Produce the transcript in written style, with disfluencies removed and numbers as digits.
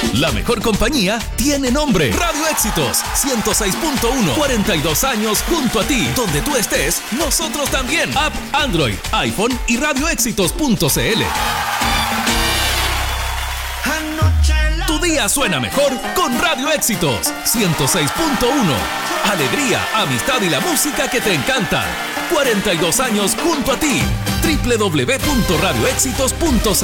La mejor compañía tiene nombre. Radio Éxitos 106.1. 42 años junto a ti. Donde tú estés, nosotros también. App Android, iPhone y radioéxitos.cl. Tu día suena mejor con Radio Éxitos 106.1. Alegría, amistad y la música que te encanta. 42 años junto a ti. www.radioéxitos.cl.